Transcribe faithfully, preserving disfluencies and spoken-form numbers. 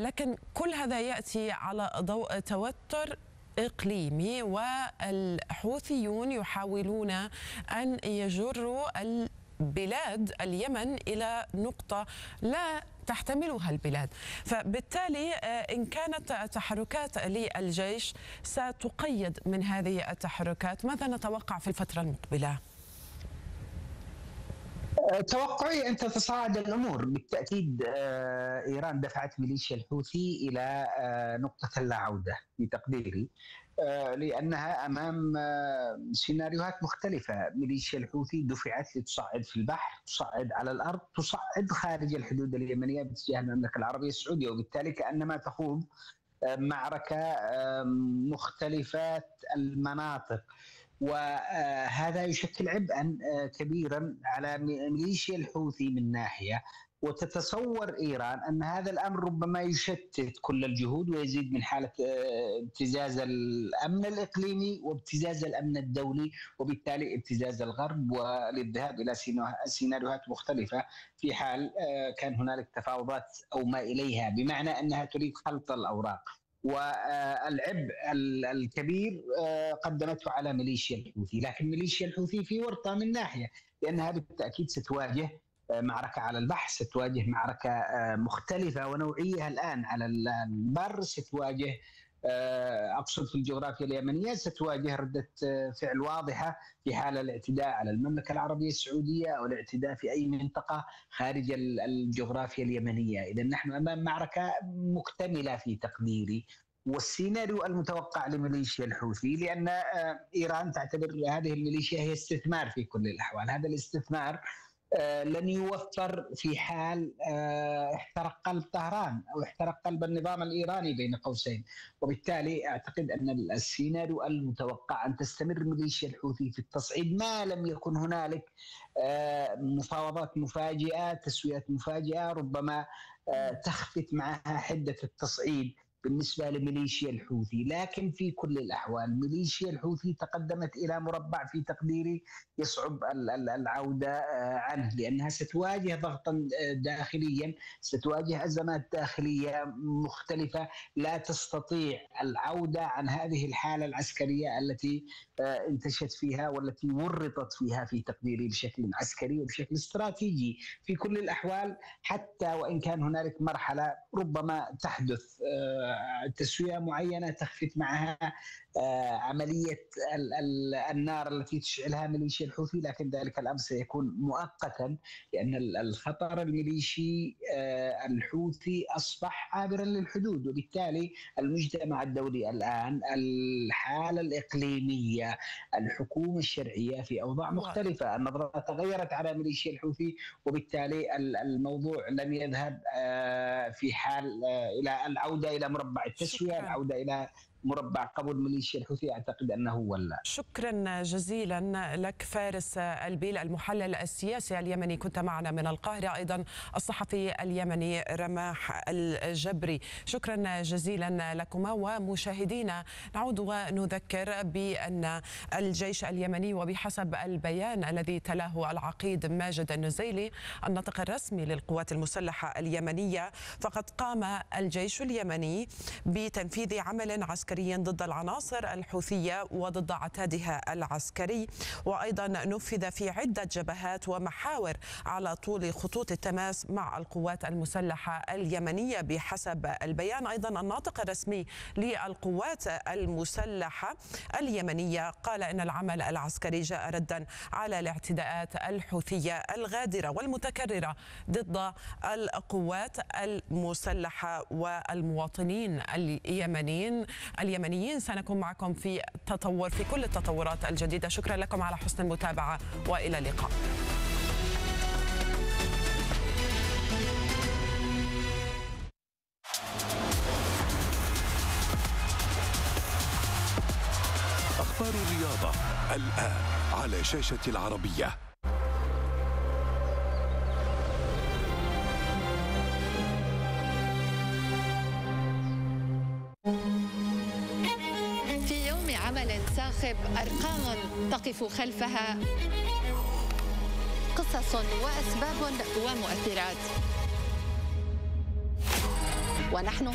لكن كل هذا يأتي على ضوء توتر إقليمي، والحوثيون يحاولون أن يجروا البلاد اليمن إلى نقطة لا تحتملها البلاد. فبالتالي إن كانت تحركات للجيش ستقيد من هذه التحركات، ماذا نتوقع في الفترة المقبلة؟ توقعي أن تتصاعد الأمور. بالتأكيد إيران دفعت ميليشيا الحوثي إلى نقطة لا عودة في تقديري، لأنها أمام سيناريوهات مختلفة. ميليشيا الحوثي دفعت لتصعد في البحر، تصعد على الأرض، تصعد خارج الحدود اليمنية باتجاه المملكة العربية السعودية، وبالتالي كأنما تخوض معركة مختلفة المناطق، وهذا يشكل عبئا كبيرا على ميليشيا الحوثي من ناحية. وتتصور إيران أن هذا الأمر ربما يشتت كل الجهود ويزيد من حالة ابتزاز الأمن الإقليمي وابتزاز الأمن الدولي، وبالتالي ابتزاز الغرب وللذهاب إلى سيناريوهات مختلفة في حال كان هنالك تفاوضات أو ما إليها، بمعنى أنها تريد خلط الأوراق. والعبء الكبير قدمته على ميليشيا الحوثي، لكن ميليشيا الحوثي في ورطة من ناحية، لأنها بالتأكيد ستواجه معركة على البحر، ستواجه معركة مختلفة ونوعية الآن على البر، ستواجه أقصد في الجغرافيا اليمنية، ستواجه ردة فعل واضحة في حال الاعتداء على المملكة العربية السعودية أو الاعتداء في أي منطقة خارج الجغرافيا اليمنية. إذا نحن أمام معركة مكتملة في تقديري. والسيناريو المتوقع لميليشيا الحوثي، لأن إيران تعتبر هذه الميليشيا هي استثمار في كل الأحوال، هذا الاستثمار لن يوفر في حال احترق قلب طهران أو احترق قلب النظام الإيراني بين قوسين. وبالتالي أعتقد أن السيناريو المتوقع أن تستمر ميليشيا الحوثي في التصعيد ما لم يكن هنالك مفاوضات مفاجئة، تسويات مفاجئة ربما تخفت معها حدة التصعيد بالنسبة لميليشيا الحوثي. لكن في كل الأحوال ميليشيا الحوثي تقدمت إلى مربع في تقديري يصعب العودة عنه، لأنها ستواجه ضغطا داخليا، ستواجه أزمات داخلية مختلفة، لا تستطيع العودة عن هذه الحالة العسكرية التي انتشت فيها والتي ورطت فيها في تقديري بشكل عسكري وبشكل استراتيجي. في كل الأحوال حتى وإن كان هنالك مرحلة ربما تحدث تسوية معينة تخفت معها عملية النار التي تشعلها ميليشيا الحوثي، لكن ذلك الأمر سيكون مؤقتا، لأن الخطر الميليشي الحوثي أصبح عابرا للحدود. وبالتالي المجتمع الدولي الآن، الحالة الإقليمية، الحكومة الشرعية في أوضاع مختلفة، النظرة تغيرت على ميليشيا الحوثي، وبالتالي الموضوع لم يذهب في حال إلى العودة إلى مربع التسوية، شكرا. العودة إلى مربع قبول ميليشيا الحوثي، أعتقد أنه ولا. شكرا جزيلا لك فارس البيل، المحلل السياسي اليمني، كنت معنا من القاهرة. أيضا الصحفي اليمني رماح الجبري، شكرا جزيلا لكما. ومشاهدينا نعود ونذكر بأن الجيش اليمني، وبحسب البيان الذي تلاه العقيد ماجد النزيلي الناطق الرسمي للقوات المسلحة اليمنية، فقد قام الجيش اليمني بتنفيذ عمل عسكري ضد العناصر الحوثية وضد عتادها العسكري، وأيضا نفذ في عدة جبهات ومحاور على طول خطوط التماس مع القوات المسلحة اليمنية بحسب البيان. أيضا الناطق الرسمي للقوات المسلحة اليمنية قال إن العمل العسكري جاء ردا على الاعتداءات الحوثية الغادرة والمتكررة ضد القوات المسلحة والمواطنين اليمنيين اليمنيين. سنكون معكم في تطور في كل التطورات الجديدة. شكرا لكم على حسن المتابعة وإلى اللقاء. أخبار الرياضة الآن على شاشة العربية. صاخب، أرقام تقف خلفها قصص وأسباب ومؤثرات، ونحن